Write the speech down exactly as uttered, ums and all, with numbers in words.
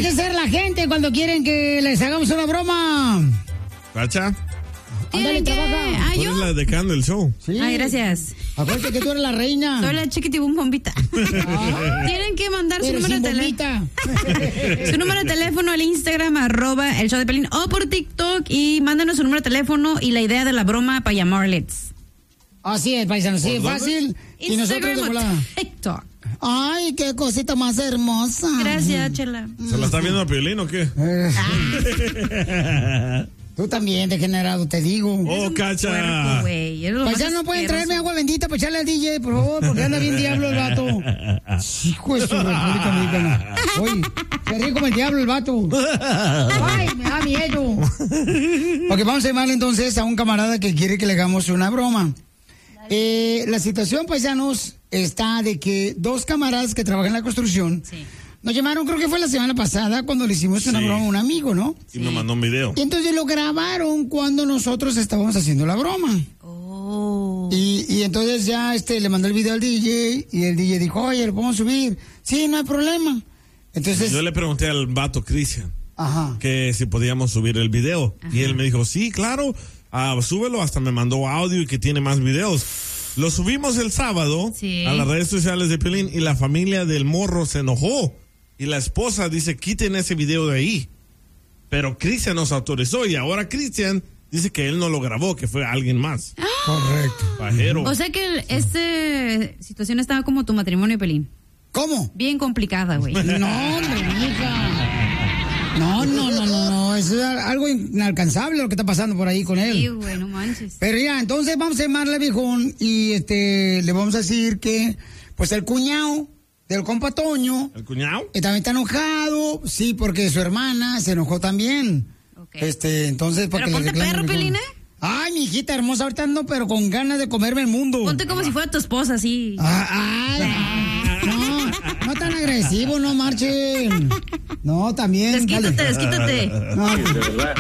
tiene que ser la gente cuando quieren que les hagamos una broma? ¿Cacha? Ándale, trabaja. Ah, Tú yo. eres la decana del show. Sí. Ay, gracias. Acuérdate que tú eres la reina. Soy la chiquitibum bombita. Ah. Tienen que mandar su Eres número de sin teléfono. bombita. Su número de teléfono al Instagram, arroba el show de Pelín, o por TikTok, y mándanos su número de teléfono y la idea de la broma para llamarles. Así es, paisano, sí, ¿Por dónde? fácil. Y nosotros de Instagram o volada. TikTok. Ay, qué cosita más hermosa. Gracias, Chela. ¿Se la está viendo a Piolín o qué? Eh, Ah. Tú también, degenerado, te digo. Oh, Cacha. Puerco, güey. Eres lo más Paisano, no pueden asqueroso. traerme agua bendita para echarle al D J, por favor, porque anda bien diablo el vato. Hijo de su República Dominicana. Oye, se ríe como el diablo el vato. Ay, me da miedo. Ok, vamos a llamarle entonces a un camarada que quiere que le hagamos una broma. Eh, la situación, paisanos, está de que dos camaradas que trabajan en la construcción Sí. nos llamaron, creo que fue la semana pasada, cuando le hicimos una Sí. broma a un amigo, ¿no? Y me mandó un video. Y entonces lo grabaron cuando nosotros estábamos haciendo la broma. Oh. Y, y entonces ya este le mandó el video al D J y el D J dijo, oye, ¿lo podemos subir? Sí, no hay problema. Entonces, Yo le pregunté al vato Cristian ajá. que si podíamos subir el video. Ajá. Y él me dijo, sí, claro, ah, súbelo. Hasta me mandó audio y que tiene más videos. Lo subimos el sábado Sí. a las redes sociales de Piolín y la familia del morro se enojó. Y la esposa dice, quiten ese video de ahí. Pero Cristian nos autorizó y ahora Cristian dice que él no lo grabó, que fue alguien más. Correcto. Pajero. O sea que el- esta situación estaba como tu matrimonio, Pelín. ¿Cómo? Bien complicada, güey. No, hombre, hija. No, no, no, no, no. Eso es algo inalcanzable lo que está pasando por ahí con él. Sí, güey, no manches. Pero ya, entonces vamos a llamarle, viejón, y este le vamos a decir que, pues el cuñado del compa Toño ¿El cuñado? eh, también está enojado, sí, porque su hermana se enojó también. Ok. Este, entonces, para Pero que le ponte reclame, perro, viejón. Pelín, ¿eh? Ay, mi hijita hermosa, ahorita ando, pero con ganas de comerme el mundo. Ponte como si fuera tu esposa, así. Ah, ay, no, no tan agresivo, no marchen. No, también. Desquítate, dale. desquítate. No, De verdad.